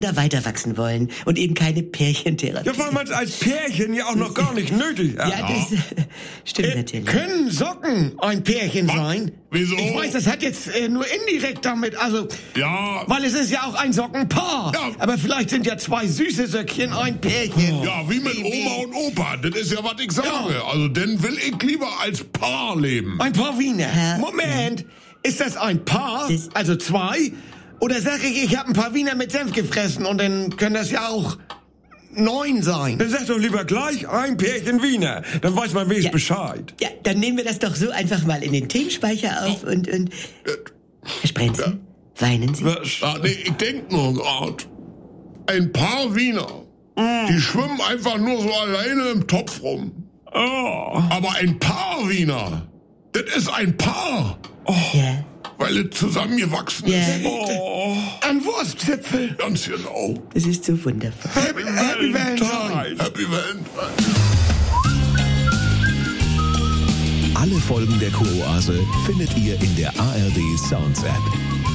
da weiter wachsen wollen und eben keine Pärchentherapie. Ja, weil man es als Pärchen ja auch noch gar nicht nötig hat. Ja, das stimmt natürlich. Können Socken ein Pärchen sein? Wieso? Ich weiß, das hat jetzt nur indirekt damit, also... Ja. Weil es ist ja auch ein Sockenpaar. Ja. Aber vielleicht sind ja zwei süße Söckchen ein Pärchen. Ja, wie mit Oma und Opa. Das ist ja, was ich sage. Ja. Also, dann will ich lieber als Paar leben. Ein Paar Wiener. Ja. Moment, ist das ein Paar? Das- Also zwei? Oder sage ich habe ein paar Wiener mit Senf gefressen und dann können das ja auch 9 sein. Dann sag doch lieber gleich ein Pärchen Wiener. Dann weiß man wenigstens Bescheid. Ja, dann nehmen wir das doch so einfach mal in den Themenspeicher auf und Herr Sprenzel, weinen Sie? Ah, nee, ich denk nur gerade. Ein Paar Wiener, die schwimmen einfach nur so alleine im Topf rum. Oh. Aber ein Paar Wiener, das ist ein Paar, Ja. weil es zusammengewachsen Ja. ist. Oh. Ein Wurstzipfel. Ganz genau. Das ist so wundervoll. Happy Valentine. Happy Valentine. Alle Folgen der Kuroase findet ihr in der ARD Sounds App.